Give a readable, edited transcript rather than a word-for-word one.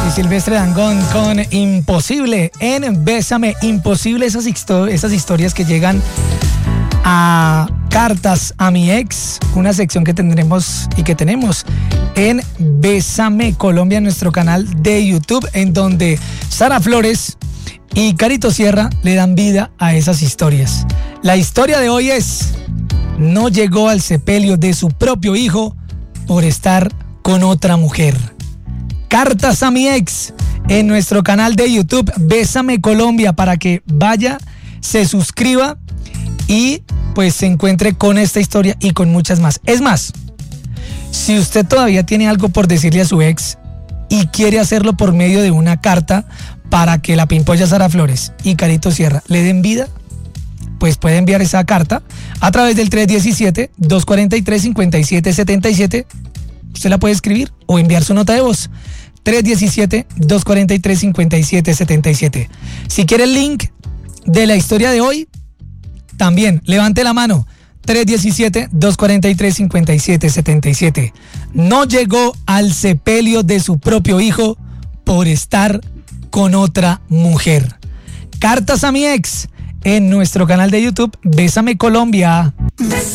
y Silvestre Dangond con Imposible en Bésame. Imposible, esas historias que llegan a Cartas a mi ex, una sección que tendremos y que tenemos en Bésame Colombia, nuestro canal de YouTube, en donde Sara Flores y Carito Sierra le dan vida a esas historias. La historia de hoy es: no llegó al sepelio de su propio hijo por estar con otra mujer. Cartas a mi ex en nuestro canal de YouTube Bésame Colombia, para que vaya, se suscriba y pues se encuentre con esta historia y con muchas más. Es más, si usted todavía tiene algo por decirle a su ex y quiere hacerlo por medio de una carta para que la Pimpolla Sara Flores y Carito Sierra le den vida, pues puede enviar esa carta a través del 317-243-5777. Usted la puede escribir o enviar su nota de voz. 317-243-5777. Si quiere el link de la historia de hoy, también levante la mano. 317-243-5777. No llegó al sepelio de su propio hijo por estar con otra mujer. Cartas a mi ex en nuestro canal de YouTube Bésame Colombia.